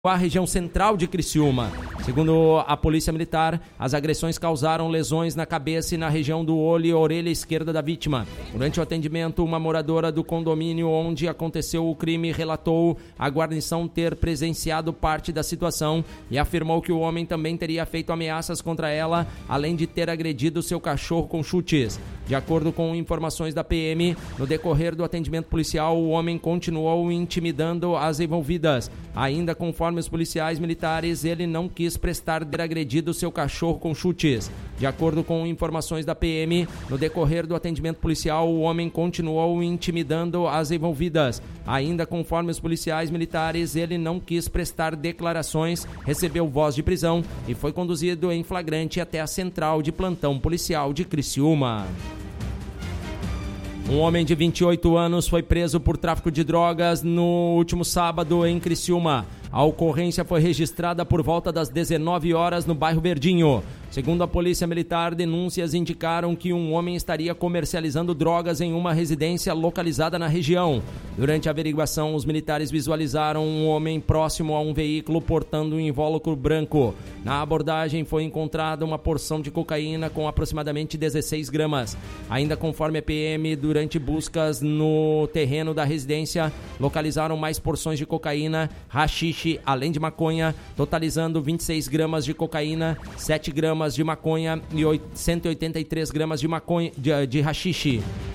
a região central de Criciúma. Segundo a Polícia Militar, as agressões causaram lesões na cabeça e na região do olho e orelha esquerda da vítima. Durante o atendimento, uma moradora do condomínio onde aconteceu o crime relatou a guarnição ter presenciado parte da situação e afirmou que o homem também teria feito ameaças contra ela, além de ter agredido seu cachorro com chutes. De acordo com informações da PM, no decorrer do atendimento policial, o homem continuou intimidando as envolvidas. Ainda conforme os policiais militares, ele não quis prestar ter agredido seu cachorro com chutes. De acordo com informações da PM, no decorrer do atendimento policial, o homem continuou intimidando as envolvidas. Ainda conforme os policiais militares, ele não quis prestar declarações, recebeu voz de prisão e foi conduzido em flagrante até a central de plantão policial de Criciúma. Um homem de 28 anos foi preso por tráfico de drogas no último sábado em Criciúma. A ocorrência foi registrada por volta das 19 horas no bairro Verdinho. Segundo a Polícia Militar, denúncias indicaram que um homem estaria comercializando drogas em uma residência localizada na região. Durante a averiguação, os militares visualizaram um homem próximo a um veículo portando um invólucro branco. Na abordagem foi encontrada uma porção de cocaína com aproximadamente 16 gramas. Ainda conforme a PM, durante buscas no terreno da residência, localizaram mais porções de cocaína, haxixe, além de maconha, totalizando 26 gramas de cocaína, 7 gramas de maconha e 183 gramas de maconha de haxixe.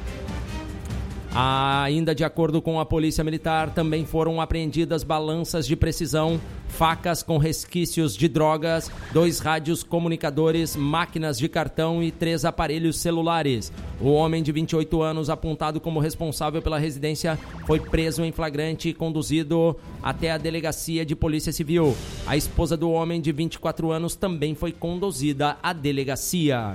Ainda de acordo com a Polícia Militar, também foram apreendidas balanças de precisão, facas com resquícios de drogas, 2 rádios comunicadores, máquinas de cartão e 3 aparelhos celulares. O homem de 28 anos, apontado como responsável pela residência, foi preso em flagrante e conduzido até a delegacia de Polícia Civil. A esposa do homem de 24 anos também foi conduzida à delegacia.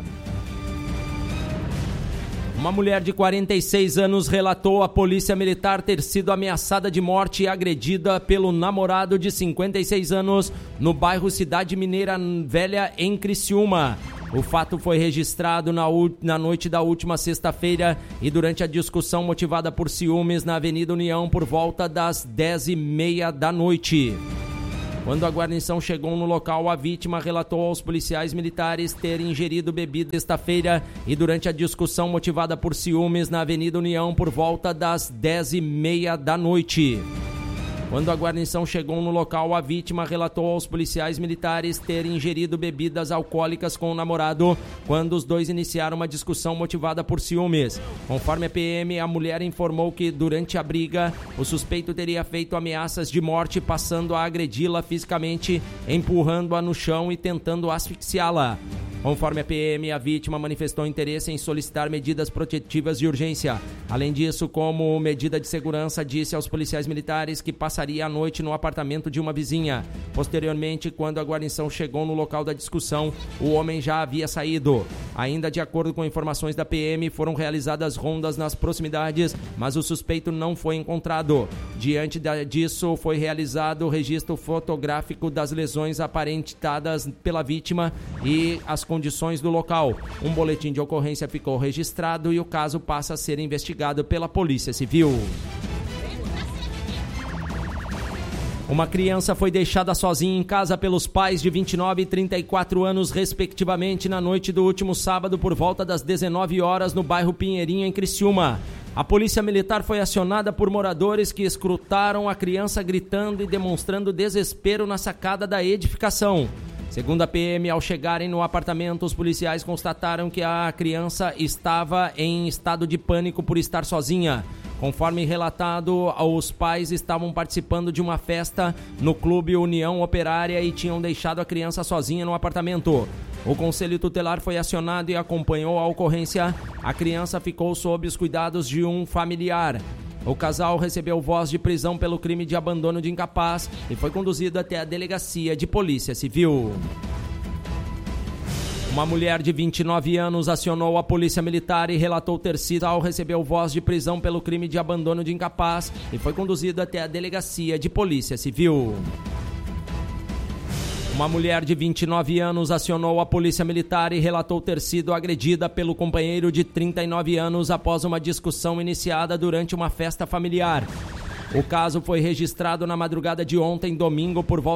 Uma mulher de 46 anos relatou à Polícia Militar ter sido ameaçada de morte e agredida pelo namorado de 56 anos no bairro Cidade Mineira Velha, em Criciúma. O fato foi registrado na noite da última sexta-feira e durante a discussão motivada por ciúmes na Avenida União por volta das 10h30 da noite. Quando a guarnição chegou no local, a vítima relatou aos policiais militares ter ingerido bebida sexta-feira e durante a discussão motivada por ciúmes na Avenida União por volta das 10h30 da noite. Quando a guarnição chegou no local, a vítima relatou aos policiais militares ter ingerido bebidas alcoólicas com o namorado, quando os dois iniciaram uma discussão motivada por ciúmes. Conforme a PM, a mulher informou que durante a briga, o suspeito teria feito ameaças de morte, passando a agredi-la fisicamente, empurrando-a no chão e tentando asfixiá-la. Conforme a PM, a vítima manifestou interesse em solicitar medidas protetivas de urgência. Além disso, como medida de segurança, disse aos policiais militares que passaria a noite no apartamento de uma vizinha. Posteriormente, quando a guarnição chegou no local da discussão, o homem já havia saído. Ainda de acordo com informações da PM, foram realizadas rondas nas proximidades, mas o suspeito não foi encontrado. Diante disso, foi realizado o registro fotográfico das lesões aparentadas pela vítima e as condições do local. Um boletim de ocorrência ficou registrado e o caso passa a ser investigado pela Polícia Civil. Uma criança foi deixada sozinha em casa pelos pais de 29 e 34 anos, respectivamente, na noite do último sábado por volta das 19 horas no bairro Pinheirinho, em Criciúma. A Polícia Militar foi acionada por moradores que escutaram a criança gritando e demonstrando desespero na sacada da edificação. Segundo a PM, ao chegarem no apartamento, os policiais constataram que a criança estava em estado de pânico por estar sozinha. Conforme relatado, os pais estavam participando de uma festa no Clube União Operária e tinham deixado a criança sozinha no apartamento. O Conselho Tutelar foi acionado e acompanhou a ocorrência. A criança ficou sob os cuidados de um familiar. O casal recebeu voz de prisão pelo crime de abandono de incapaz e foi conduzido até a delegacia de Polícia Civil. Uma mulher de 29 anos acionou a Polícia Militar e relatou ter sido recebeu voz de prisão pelo crime de abandono de incapaz e foi conduzido até a delegacia de Polícia Civil. Uma mulher de 29 anos acionou a Polícia Militar e relatou ter sido agredida pelo companheiro de 39 anos após uma discussão iniciada durante uma festa familiar. O caso foi registrado na madrugada de ontem, domingo, por volta